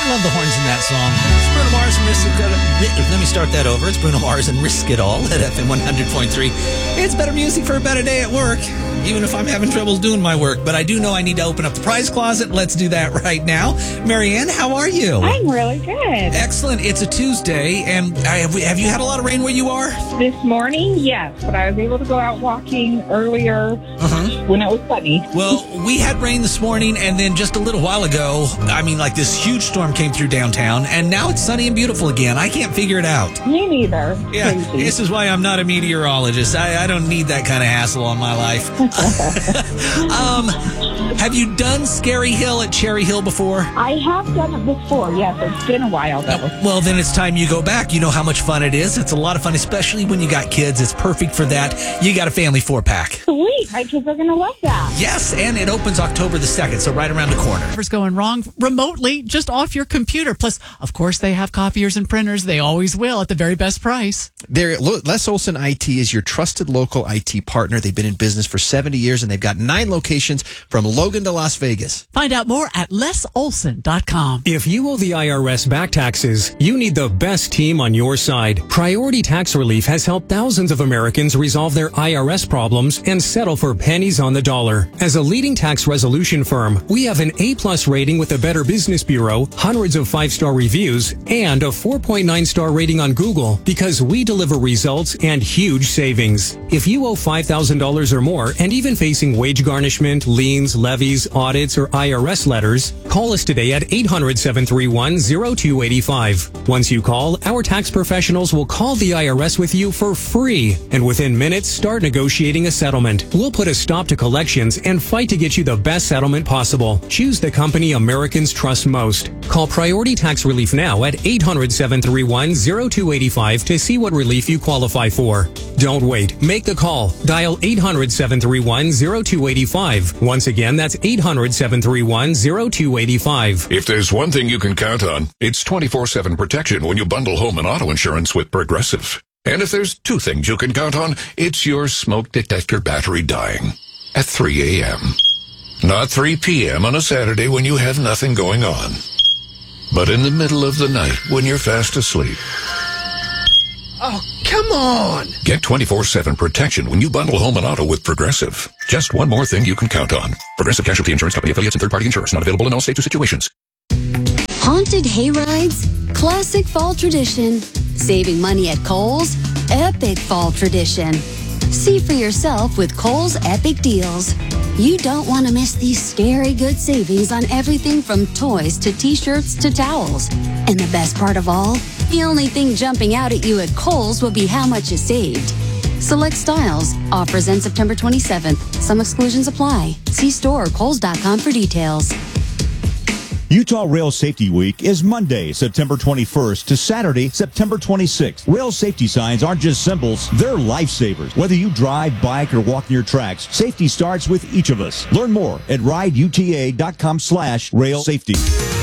love the horns in that song. It's Bruno Mars and Risk It All. Let me start that over. It's Bruno Mars and Risk It All at FM 100.3. It's better music for a better day at work, even if I'm having trouble doing my work. But I do know I need to open up the prize closet. Let's do that right now. Marianne, how are you? I'm really good. Excellent. It's a Tuesday, and have you had a lot of rain where you are? This morning, yes, but I was able to go out walking earlier when it was sunny. Well, we had rain this morning, and then just a little while ago, like this huge storm came through downtown, and now it's sunny and beautiful again. I can't figure it out. Me neither. Yeah, Crazy. this is why I'm not a meteorologist. I don't need that kind of hassle on my life. Have you done Scary Hill at Cherry Hill before? I have done it before, yes. It's been a while, though. Well, then it's time you go back. You know how much fun it is. It's a lot of fun, especially when you got kids. It's perfect for that. You got a family 4-pack. Sweet. My kids are going to love that. Yes, and it opens October the 2nd, so right around the corner. Whatever's going wrong remotely, just off your computer. Plus, of course, they have copiers and printers. They always will at the very best price. Les Olson IT is your trusted local IT partner. They've been in business for 70 years, and they've got 9 locations from Logan to Las Vegas. Find out more at lesolson.com. If you owe the IRS back taxes, you need the best team on your side. Priority Tax Relief has helped thousands of Americans resolve their IRS problems and settle for pennies on the dollar. As a leading tax resolution firm, we have an A+ rating with the Better Business Bureau, hundreds of 5-star reviews, and a 4.9-star rating on Google because we deliver results and huge savings. If you owe $5,000 or more and even facing wage garnishment, liens, levies, audits, or IRS letters, call us today at 800-731-0285. Once you call, our tax professionals will call the IRS with you for free, and within minutes, start negotiating a settlement. We'll put a stop to collections and fight to get you the best settlement possible. Choose the company Americans trust most. Call Priority Tax Relief now at 800-731-0285 to see what relief you qualify for. Don't wait. Make the call. Dial 800-731-0285. Once again, that's 800-731-0285. If there's one thing you can count on, it's 24/7 protection when you bundle home and auto insurance with Progressive. And if there's 2 things you can count on, it's your smoke detector battery dying at 3 a.m. Not 3 p.m. on a Saturday when you have nothing going on, but in the middle of the night when you're fast asleep. Oh, come on! Get 24/7 protection when you bundle home and auto with Progressive. Just one more thing you can count on. Progressive Casualty Insurance Company affiliates and third-party insurers. Not available in all states or situations. Haunted hayrides, classic fall tradition. Saving money at Kohl's, epic fall tradition. See for yourself with Kohl's Epic Deals. You don't want to miss these scary good savings on everything from toys to t-shirts to towels. And the best part of all, the only thing jumping out at you at Kohl's will be how much you saved. Select styles. Offers end September 27th. Some exclusions apply. See store or Kohls.com for details. Utah Rail Safety Week is Monday, September 21st to Saturday, September 26th. Rail safety signs aren't just symbols, they're lifesavers. Whether you drive, bike, or walk near tracks, safety starts with each of us. Learn more at rideuta.com/rail safety.